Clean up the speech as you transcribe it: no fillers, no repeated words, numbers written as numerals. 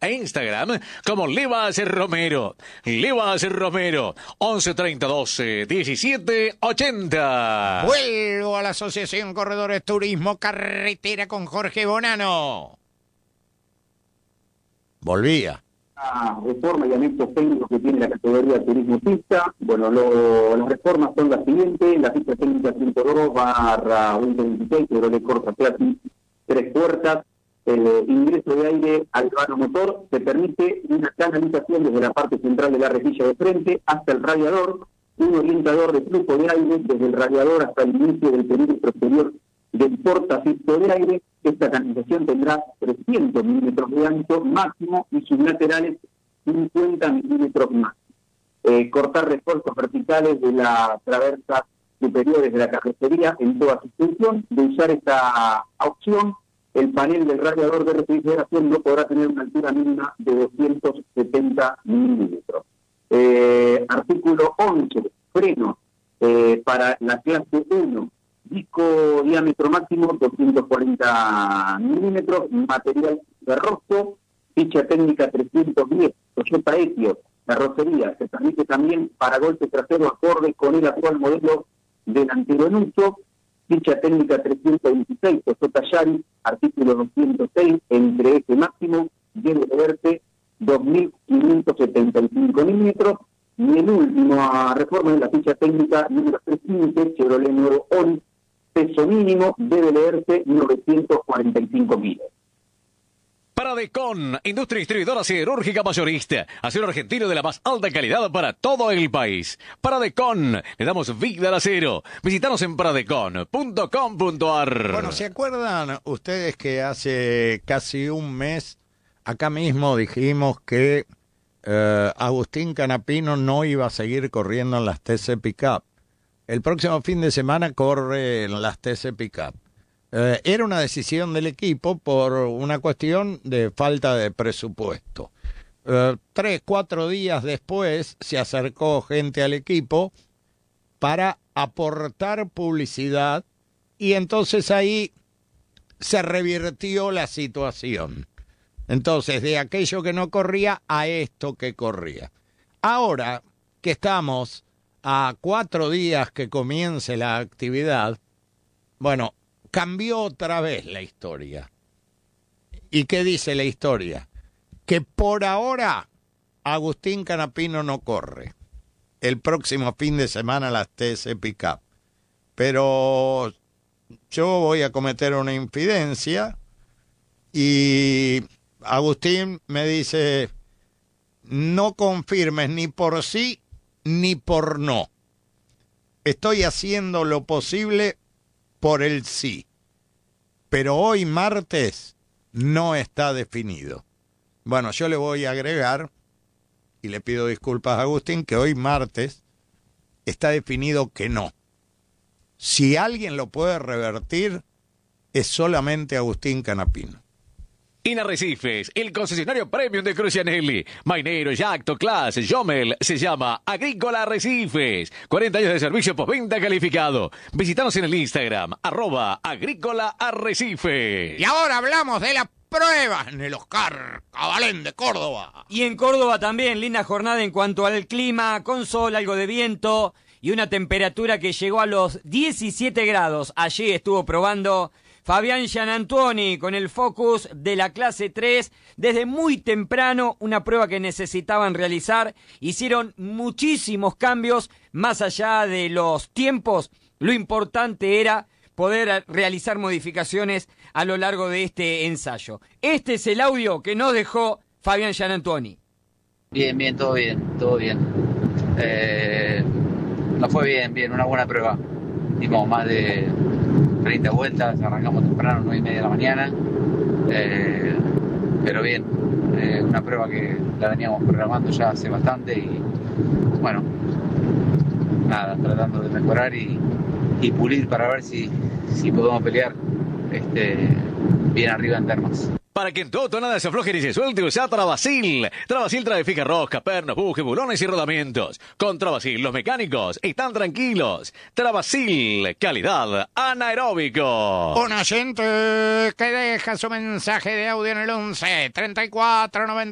e Instagram como Livas Romero. Livas Romero, 11 30 12 17 80. Vuelvo a la Asociación Corredores Turismo Carretera con Jorge Bonano. Volvía. Reforma y anexos técnicos que tiene la categoría de turismo pista. Bueno, las reformas son las siguientes: la ficha técnica 102/2026, Chevrolet Corsa Classic, 3 puertas, ingreso de aire al vano motor, se permite una canalización desde la parte central de la rejilla de frente hasta el radiador, un orientador de flujo de aire desde el radiador hasta el inicio del perímetro exterior del portafiltro de aire. Esta canalización tendrá 300 milímetros de ancho máximo y sus laterales 50 milímetros más. Cortar refuerzos verticales de las traversas superiores de la carrocería en toda su extensión. De usar esta opción, el panel del radiador de refrigeración no podrá tener una altura mínima de 270 milímetros. Artículo 11, frenos para la clase 1. Disco diámetro máximo 240 milímetros, material ferroso, ficha técnica 310, Toyota Etios, carrocería. Se permite también para golpe trasero acorde con el actual modelo delantero en uso, ficha técnica 326, Toyota Yaris, artículo 206, entre eje máximo, debe verse 2.575 milímetros. Y el último reforma es la ficha técnica número 315, Chevrolet Nuevo Onix, peso mínimo debe leerse 945 kilos. Paradecon, industria distribuidora siderúrgica mayorista. Acero argentino de la más alta calidad para todo el país. Paradecon, le damos vida al acero. Visítanos en paradecon.com.ar. Bueno, ¿se acuerdan ustedes que hace casi un mes acá mismo dijimos que Agustín Canapino no iba a seguir corriendo en las TC Pickup? El próximo fin de semana corre en las TC Pickup. Era una decisión del equipo por una cuestión de falta de presupuesto. 3-4 días después se acercó gente al equipo para aportar publicidad y entonces ahí se revirtió la situación. Entonces, de aquello que no corría a esto que corría. Ahora que estamos a 4 días que comience la actividad, bueno, cambió otra vez la historia. ¿Y qué dice la historia? Que por ahora Agustín Canapino no corre. El próximo fin de semana las TC Pickup. Pero yo voy a cometer una infidencia y Agustín me dice, no confirmes ni por sí ni por no. Estoy haciendo lo posible por el sí. Pero hoy martes no está definido. Bueno, yo le voy a agregar, y le pido disculpas a Agustín, que hoy martes está definido que no. Si alguien lo puede revertir, es solamente Agustín Canapino. Inarrecifes, el concesionario premium de Crucianelli. Mainero, Yacto, Class, Jomel, se llama Agrícola Arrecifes. 40 años de servicio postventa calificado. Visítanos en el Instagram, @Agrícola Arrecifes. Y ahora hablamos de la prueba en el Oscar Cabalén de Córdoba. Y en Córdoba también, linda jornada en cuanto al clima, con sol, algo de viento y una temperatura que llegó a los 17 grados. Allí estuvo probando Fabián Gianantuoni con el Focus de la clase 3, desde muy temprano, una prueba que necesitaban realizar. Hicieron muchísimos cambios, más allá de los tiempos, lo importante era poder realizar modificaciones a lo largo de este ensayo. Este es el audio que nos dejó Fabián Gianantuoni. Bien, todo bien. Nos fue bien, una buena prueba. Dimos más de 30 vueltas, arrancamos temprano, 9:30 de la mañana, pero bien, una prueba que la veníamos programando ya hace bastante y bueno, nada, tratando de mejorar y pulir para ver si podemos pelear bien arriba en termas. Para que en tu auto nada se afloje ni se suelte, usa Travasil. Travasil trae fija rosca, pernos, bujes, bulones y rodamientos. Con Travasil, los mecánicos están tranquilos. Travasil, calidad anaeróbico. Un oyente que deja su mensaje de audio en el 11 34 90